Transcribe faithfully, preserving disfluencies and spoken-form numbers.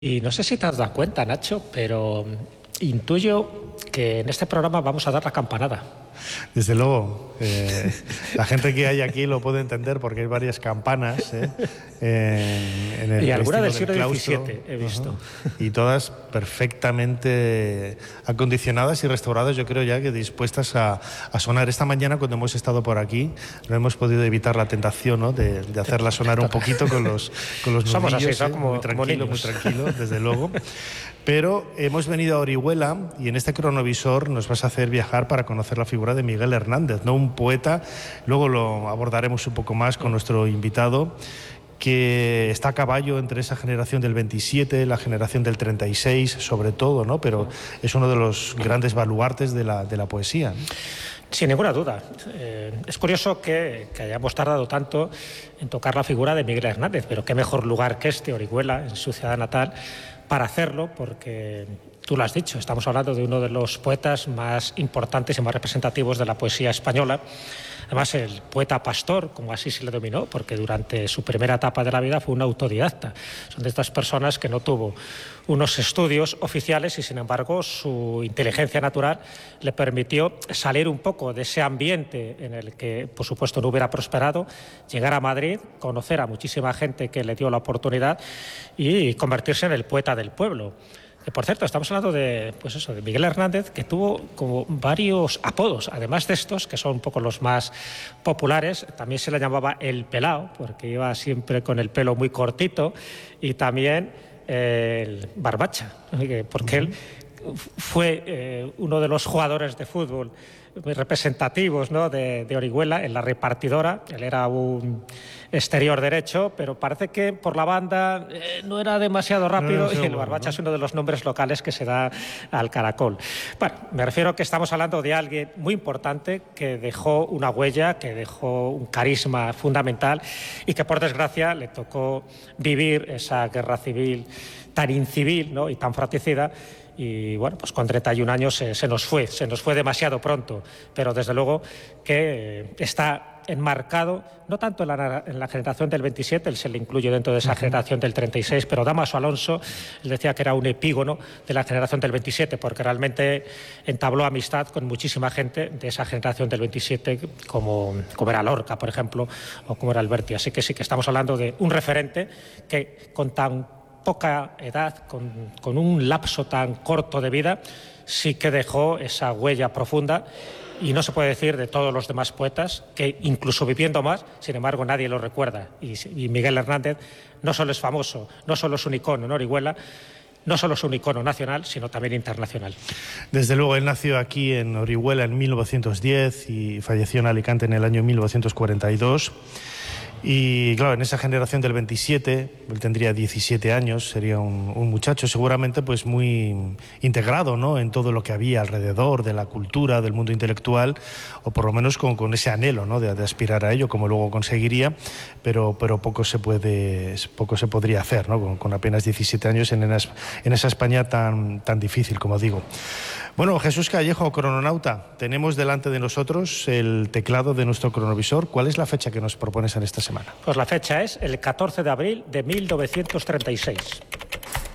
Y no sé si te has dado cuenta, Nacho, pero intuyo que en este programa vamos a dar la campanada. Desde luego, eh, la gente que hay aquí lo puede entender porque hay varias campanas ¿eh? en, en el y alguna del siglo siglo diecisiete he visto. Uh-huh. Y todas perfectamente acondicionadas y restauradas, yo creo ya que dispuestas a, a sonar. Esta mañana cuando hemos estado por aquí no hemos podido evitar la tentación, ¿no? de, de hacerla sonar un poquito con los, con los Somos nudillos, así, ¿no? ¿eh? Como, muy tranquilo, como muy tranquilo, desde luego. Pero hemos venido a Orihuela y en este cronovisor nos vas a hacer viajar para conocer la figura de Miguel Hernández, ¿no? Un poeta, luego lo abordaremos un poco más con nuestro invitado, que está a caballo entre esa generación del veintisiete, la generación del treinta y seis, sobre todo, ¿no? Pero es uno de los grandes baluartes de la, de la poesía, ¿no? Sin ninguna duda. Eh, es curioso que, que hayamos tardado tanto en tocar la figura de Miguel Hernández, pero qué mejor lugar que este, Orihuela, en su ciudad natal, para hacerlo, porque tú lo has dicho, estamos hablando de uno de los poetas más importantes y más representativos de la poesía española. Además, el poeta pastor, como así se le denominó, porque durante su primera etapa de la vida fue un autodidacta. Son de estas personas que no tuvo unos estudios oficiales y, sin embargo, su inteligencia natural le permitió salir un poco de ese ambiente en el que, por supuesto, no hubiera prosperado, llegar a Madrid, conocer a muchísima gente que le dio la oportunidad y convertirse en el poeta del pueblo. Que, por cierto, estamos hablando de, pues eso, de Miguel Hernández, que tuvo como varios apodos, además de estos, que son un poco los más populares. También se le llamaba el pelao, porque iba siempre con el pelo muy cortito, y también eh, el barbacha, porque él fue eh, uno de los jugadores de fútbol muy representativos, ¿no? de, de Orihuela en la repartidora. Él era un exterior derecho, pero parece que por la banda eh, no era demasiado rápido, no, no, seguro, y el barbacha, ¿no? Es uno de los nombres locales que se da al caracol. Bueno, me refiero a que estamos hablando de alguien muy importante que dejó una huella, que dejó un carisma fundamental y que, por desgracia, le tocó vivir esa guerra civil tan incivil, ¿no? y tan fratricida. Y bueno, pues con treinta y un años se, se nos fue, se nos fue demasiado pronto, pero desde luego que eh, está enmarcado, no tanto en la, en la generación del veintisiete, él se le incluye dentro de esa uh-huh. generación del treinta y seis, pero Dámaso Alonso, él decía que era un epígono de la generación del veintisiete, porque realmente entabló amistad con muchísima gente de esa generación del veintisiete, como, como era Lorca, por ejemplo, o como era Alberti. Así que sí que estamos hablando de un referente que con tan poca edad, con, con un lapso tan corto de vida, sí que dejó esa huella profunda, y no se puede decir de todos los demás poetas, que incluso viviendo más, sin embargo nadie lo recuerda. Y, y Miguel Hernández no solo es famoso, no solo es un icono en Orihuela, no solo es un icono nacional, sino también internacional. Desde luego, él nació aquí en Orihuela en mil novecientos diez y falleció en Alicante en el año mil novecientos cuarenta y dos. Y claro, en esa generación del veintisiete, él tendría diecisiete años, sería un, un muchacho seguramente pues muy integrado, ¿no? en todo lo que había alrededor de la cultura, del mundo intelectual, o por lo menos con, con ese anhelo, ¿no? de, de aspirar a ello, como luego conseguiría, pero, pero poco se puede, poco se podría hacer, ¿no? con, con apenas diecisiete años en, en esa España tan, tan difícil, como digo. Bueno, Jesús Callejo, crononauta, tenemos delante de nosotros el teclado de nuestro cronovisor. ¿Cuál es la fecha que nos propones en esta semana? Pues la fecha es el catorce de abril de mil novecientos treinta y seis.